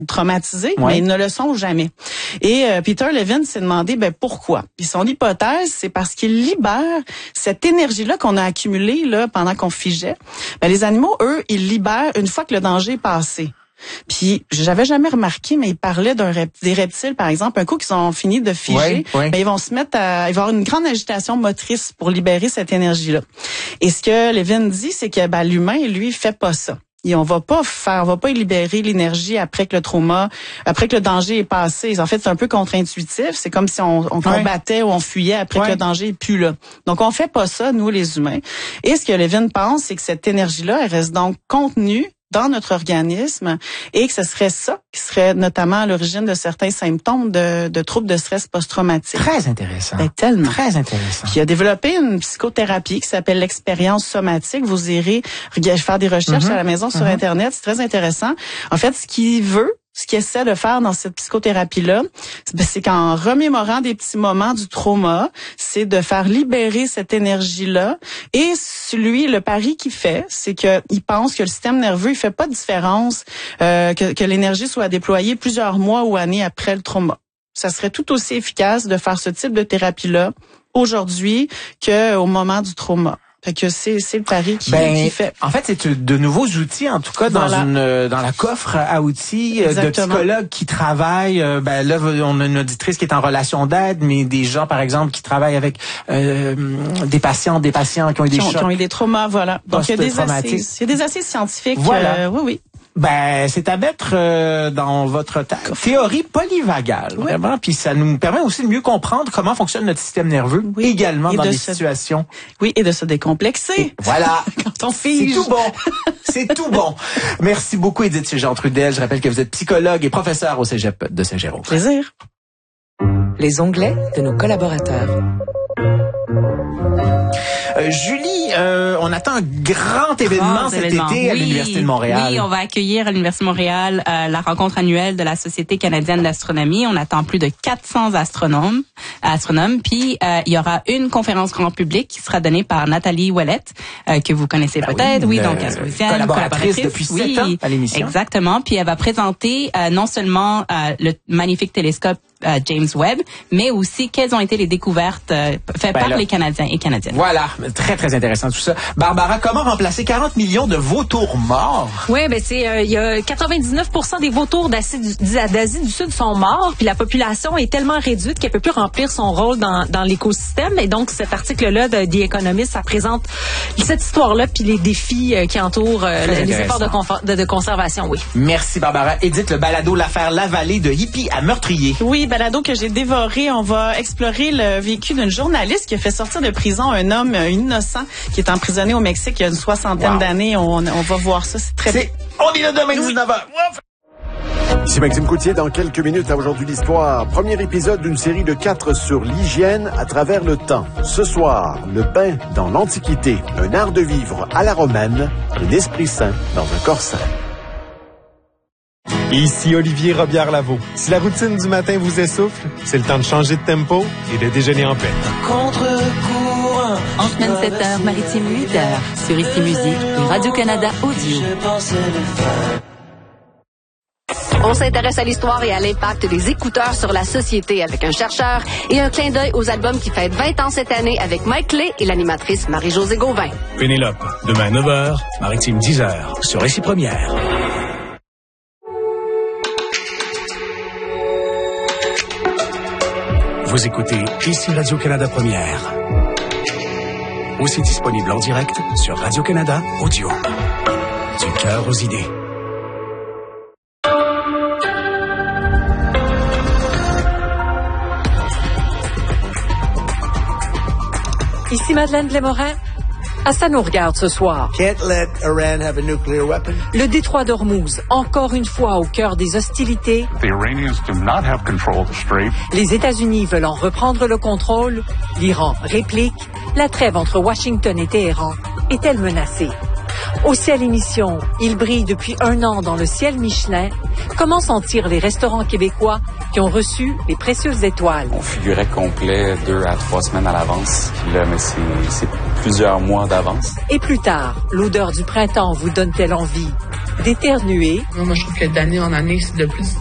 traumatisés, mais ils ne le sont jamais. Et Peter Levine s'est demandé pourquoi. Puis son hypothèse, c'est parce qu'il libère cette énergie-là qu'on a accumulée là pendant qu'on figeait. Les animaux, eux, ils libèrent une fois que le danger est passé. Puis j'avais jamais remarqué, mais il parlait des reptiles, par exemple. Un coup qu'ils ont fini de figer, ils vont se mettre il va y avoir une grande agitation motrice pour libérer cette énergie-là. Et ce que Levine dit, c'est que l'humain, lui, fait pas ça. Et on va pas libérer l'énergie après que le danger est passé. En fait, c'est un peu contre-intuitif. C'est comme si on combattait ou on fuyait après que le danger est plus là. Donc, on fait pas ça, nous, les humains. Et ce que Levine pense, c'est que cette énergie-là, elle reste donc contenue dans notre organisme et que ce serait ça qui serait notamment à l'origine de certains symptômes de troubles de stress post-traumatique. Très intéressant. Tellement. Très intéressant. Puis il a développé une psychothérapie qui s'appelle l'expérience somatique. Vous irez faire des recherches à la maison sur Internet. C'est très intéressant. En fait, ce qu'il essaie de faire dans cette psychothérapie-là, c'est qu'en remémorant des petits moments du trauma, c'est de faire libérer cette énergie-là. Et lui, le pari qu'il fait, c'est qu'il pense que le système nerveux, il fait pas de différence que l'énergie soit déployée plusieurs mois ou années après le trauma. Ça serait tout aussi efficace de faire ce type de thérapie-là aujourd'hui qu'au moment du trauma. Fait que c'est le pari qui fait. En fait, c'est de nouveaux outils, en tout cas, dans la coffre à outils de psychologues qui travaillent. Là, on a une auditrice qui est en relation d'aide, mais des gens, par exemple, qui travaillent avec des patients qui ont eu des chocs. Qui ont eu des traumas, voilà. Donc, il y a des assises scientifiques. Voilà. Oui. C'est à mettre dans votre théorie polyvagale, vraiment, puis ça nous permet aussi de mieux comprendre comment fonctionne notre système nerveux, également dans des situations. Oui, et de se décomplexer. Et voilà. Quand on fige. C'est tout bon. C'est tout bon. Merci beaucoup, Édith Jean-Trudel. Je rappelle que vous êtes psychologue et professeur au Cégep de Saint-Jérôme. Plaisir. Les onglets de nos collaborateurs. Julie, on attend un grand événement cet été à l'Université de Montréal. Oui, on va accueillir à l'Université de Montréal la rencontre annuelle de la Société canadienne d'astronomie. On attend plus de 400 astronomes. Puis il y aura une conférence grand public qui sera donnée par Nathalie Ouellette, que vous connaissez peut-être. Oui, donc astrophysicienne, collaboratrice depuis 7 ans à l'émission. Exactement. Puis elle va présenter non seulement le magnifique télescope James Webb, mais aussi quelles ont été les découvertes faites par les Canadiens et Canadiennes. Voilà, très très intéressant tout ça. Barbara, comment remplacer 40 millions de vautours morts? Oui, il y a 99% des vautours d'Asie du Sud sont morts, puis la population est tellement réduite qu'elle peut plus remplir son rôle dans l'écosystème. Et donc cet article-là de The Economist, ça présente cette histoire-là puis les défis qui entourent les efforts de conservation. Oui. Merci Barbara. Édith, le balado L'affaire Lavallée de hippie à meurtrier. Oui, balado que j'ai dévoré. On va explorer le vécu d'une journaliste qui a fait sortir de prison un homme innocent qui est emprisonné au Mexique il y a une 60aine d'années. On va voir ça. C'est très bien. On est là demain 19h. Ici Maxime Coutier, dans quelques minutes à Aujourd'hui l'Histoire. Premier épisode d'une série de 4 sur l'hygiène à travers le temps. Ce soir, le bain dans l'Antiquité, un art de vivre à la romaine, un esprit sain dans un corps sain. Ici Olivier Robillard-Lavaux. Si la routine du matin vous essouffle, c'est le temps de changer de tempo et de déjeuner en paix. Contre-courant. En semaine 7h, maritime 8h, sur Ici Musique et Radio-Canada Audio. On s'intéresse à l'histoire et à l'impact des écouteurs sur la société avec un chercheur et un clin d'œil aux albums qui fêtent 20 ans cette année avec Mike Clay et l'animatrice Marie-Josée Gauvin. Pénélope, demain 9h, maritime 10h, sur Ici Première. Vous écoutez Ici Radio-Canada Première. Aussi disponible en direct sur Radio-Canada Audio. Du cœur aux idées. Ici Madeleine Blémorin. Ça nous regarde ce soir. Can't let Iran have a nuclear weapon. Le détroit d'Ormuz, encore une fois au cœur des hostilités. The Iranians do not have control of the strait. Les États-Unis veulent en reprendre le contrôle. L'Iran réplique. La trêve entre Washington et Téhéran est-elle menacée? Aussi à l'émission, il brille depuis 1 an dans le ciel Michelin. Comment sentir les restaurants québécois qui ont reçu les précieuses étoiles? On figurait complet 2 à 3 semaines à l'avance. Puis là, mais c'est plusieurs mois d'avance. Et plus tard, l'odeur du printemps vous donne-t-elle envie d'éternuer. Moi, je trouve que d'année en année, c'est de plus